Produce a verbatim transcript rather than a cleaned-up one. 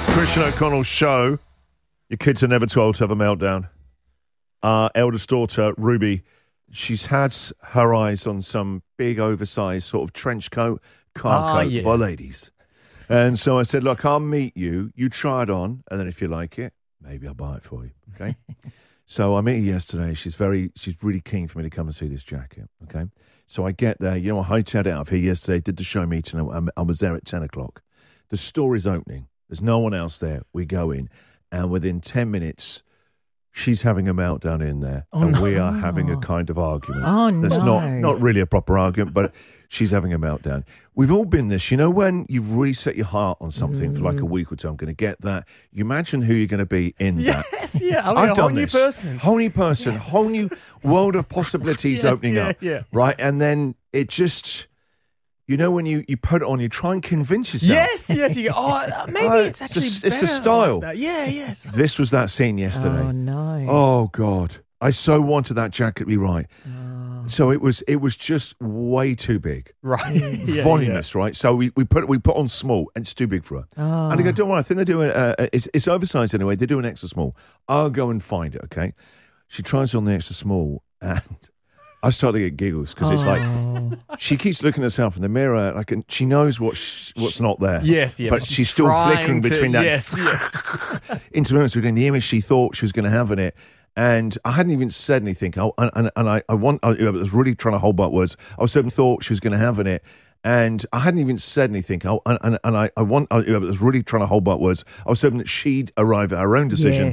Christian O'Connell's show. Your kids are never too old to have a meltdown. Our eldest daughter, Ruby, she's had her eyes on some big, oversized sort of trench coat, car Ah, coat yeah. for ladies. And so I said, look, I'll meet you. You try it on, and then if you like it, maybe I'll buy it for you, okay? So I met her yesterday. She's very, she's really keen for me to come and see this jacket, okay? So I get there. You know, I hightailed it out of here yesterday, did the show meeting. I, I was there at ten o'clock. The store is opening. There's no one else there. We go in, and within ten minutes, she's having a meltdown in there, Oh, and no. we are having a kind of argument. Oh, That's no. not, not really a proper argument, but she's having a meltdown. We've all been this. You know when you've really set your heart on something for like a week or two, I'm going to get that. You imagine who you're going to be in that. Yes, yeah. I mean, I've a whole done new this. person. Whole new person, whole new world of possibilities Yes, opening yeah, up. yeah. Right? And then it just, you know, when you, you put it on, you try and convince yourself. Yes, yes. You go, oh, maybe Oh, it's it's the- actually it's the better style. like that. Yeah, yes. This was that scene yesterday. Oh, no. Oh God, I so wanted that jacket to be right. So it was, it was just way too big, Right. yeah, voluminous, right? So we, we put we put on small, and it's too big for her. Oh. And I go, don't worry, I think they're doing uh, it's, it's oversized anyway. They're doing extra small. I'll go and find it. Okay. She tries on the extra small, and I start to get giggles because it's like Oh. she keeps looking at herself in the mirror, like, and she knows what sh- what's not there. Yes, yeah. but she's still trying flickering to- between that Yes, yes. influence between the image she thought she was going to have in it. And I hadn't even said anything. I, and, and, and I, I, want, I was really trying to hold back words. I was hoping thought she was going to have in it. And I hadn't even said anything. I, and, and I, I, want, I was really trying to hold back words. I was hoping that she'd arrive at her own decision. Yeah.